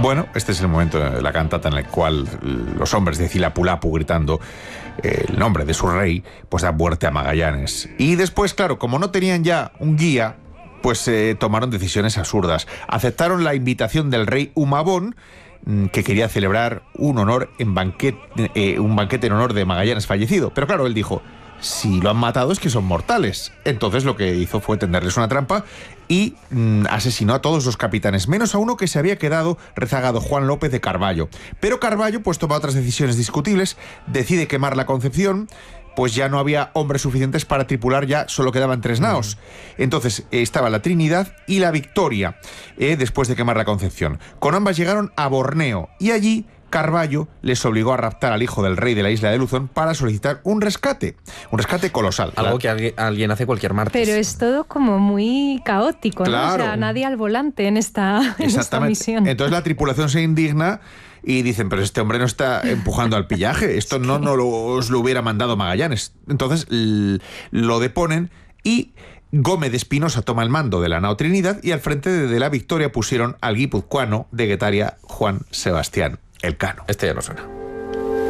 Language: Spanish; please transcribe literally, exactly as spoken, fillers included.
Bueno, este es el momento de la cantata en el cual los hombres de Cilapulapu, gritando el nombre de su rey, pues dan muerte a Magallanes. Y después, claro, como no tenían ya un guía, pues eh, tomaron decisiones absurdas. Aceptaron la invitación del rey Humabón, que quería celebrar un honor en banquete, eh, un banquete en honor de Magallanes fallecido. Pero claro, él dijo, si lo han matado es que son mortales. Entonces lo que hizo fue tenderles una trampa y mmm, asesinó a todos los capitanes, menos a uno que se había quedado rezagado, Juan López de Carballo. Pero Carballo, pues toma otras decisiones discutibles, decide quemar la Concepción, pues ya no había hombres suficientes para tripular, ya solo quedaban tres naos. Entonces eh, estaba la Trinidad y la Victoria, eh, después de quemar la Concepción. Con ambas llegaron a Borneo y allí Carballo les obligó a raptar al hijo del rey de la isla de Luzón para solicitar un rescate, un rescate colosal. Algo que alguien, alguien hace cualquier martes. Pero es todo como muy caótico, claro, ¿no? O sea, nadie al volante en esta, en esta misión. Entonces la tripulación se indigna y dicen, pero este hombre no está empujando al pillaje, esto no nos lo, os lo hubiera mandado Magallanes. Entonces lo deponen y Gómez de Espinosa toma el mando de la nao Trinidad y al frente de, de la Victoria pusieron al guipuzcoano de Guetaria, Juan Sebastián Elcano. Este ya no suena.